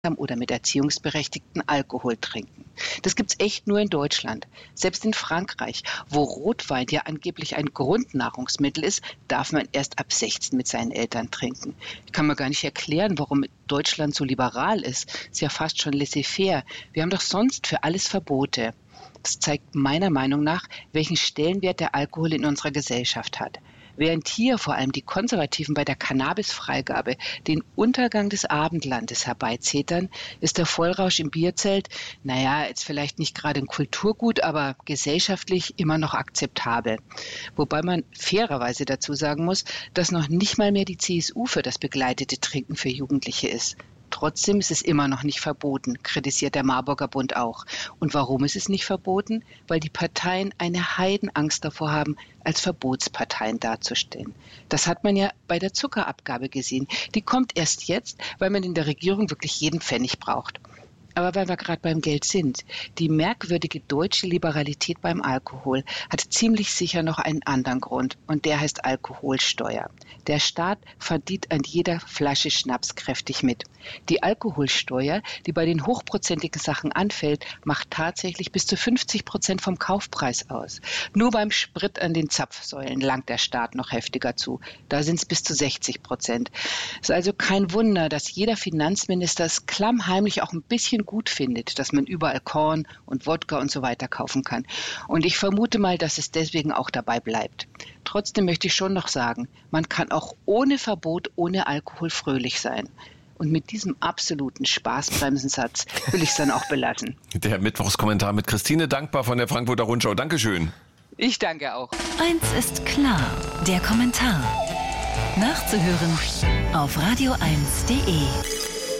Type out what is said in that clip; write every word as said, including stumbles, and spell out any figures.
oder mit Erziehungsberechtigten Alkohol trinken. Das gibt's echt nur in Deutschland. Selbst in Frankreich, wo Rotwein ja angeblich ein Grundnahrungsmittel ist, darf man erst ab sechzehn mit seinen Eltern trinken. Ich kann mir gar nicht erklären, warum Deutschland so liberal ist. Ist ja fast schon laissez-faire. Wir haben doch sonst für alles Verbote. Das zeigt meiner Meinung nach, welchen Stellenwert der Alkohol in unserer Gesellschaft hat. Während hier vor allem die Konservativen bei der Cannabisfreigabe den Untergang des Abendlandes herbeizetern, ist der Vollrausch im Bierzelt, naja, jetzt vielleicht nicht gerade ein Kulturgut, aber gesellschaftlich immer noch akzeptabel. Wobei man fairerweise dazu sagen muss, dass noch nicht mal mehr die C S U für das begleitete Trinken für Jugendliche ist. Trotzdem ist es immer noch nicht verboten, kritisiert der Marburger Bund auch. Und warum ist es nicht verboten? Weil die Parteien eine Heidenangst davor haben, als Verbotsparteien dazustehen. Das hat man ja bei der Zuckerabgabe gesehen. Die kommt erst jetzt, weil man in der Regierung wirklich jeden Pfennig braucht. Aber weil wir gerade beim Geld sind, die merkwürdige deutsche Liberalität beim Alkohol hat ziemlich sicher noch einen anderen Grund und der heißt Alkoholsteuer. Der Staat verdient an jeder Flasche Schnaps kräftig mit. Die Alkoholsteuer, die bei den hochprozentigen Sachen anfällt, macht tatsächlich bis zu fünfzig Prozent vom Kaufpreis aus. Nur beim Sprit an den Zapfsäulen langt der Staat noch heftiger zu. Da sind es bis zu sechzig Prozent. Es ist also kein Wunder, dass jeder Finanzminister es klammheimlich auch ein bisschen gut findet, dass man überall Korn und Wodka und so weiter kaufen kann. Und ich vermute mal, dass es deswegen auch dabei bleibt. Trotzdem möchte ich schon noch sagen, man kann auch ohne Verbot, ohne Alkohol fröhlich sein. Und mit diesem absoluten Spaßbremsensatz will ich es dann auch belassen. Der Mittwochskommentar mit Christine Dankbar von der Frankfurter Rundschau. Dankeschön. Ich danke auch. Eins ist klar, der Kommentar. Nachzuhören auf radio eins punkt de.